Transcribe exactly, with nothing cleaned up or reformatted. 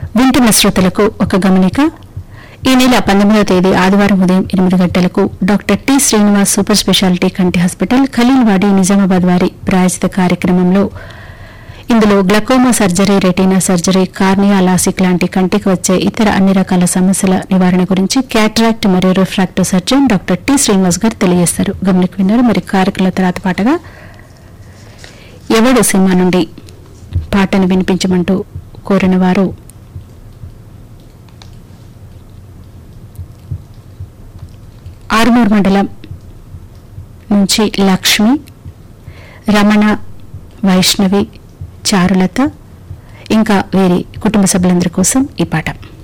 వింటున్న శ్రోతలకు ఒక గమనిక. ఈ నెల పంతొమ్మిదవ తేదీ ఆదివారం ఉదయం ఎనిమిది గంటలకు doctor T Srinivas super speciality కంటి హాస్పిటల్ ఖలీల్వాడి నిజామాబాద్ వారి ప్రాయోజిత కార్యక్రమంలో ఇందులో glaucoma surgery, retina surgery, cornea, LASIK లాంటి కంటికి వచ్చే ఇతర అన్ని రకాల సమస్యల నివారణ గురించి క్యాటరాక్ట్ మరియు refractive surgeon doctor T Srinivas గారు తెలియజేస్తారు. గమనిక విన్నారు. మరి కార్యక్రమాల తర్వాత పాటగా ఎవడు సినిమా నుండి పాటను వినిపించమంటూ కోరిన వారు ఆరుమూరు మండలం నుంచి లక్ష్మి, రమణ, వైష్ణవి, చారులత ఇంకా వీరి కుటుంబ సభ్యులందరి కోసం ఈ పాట.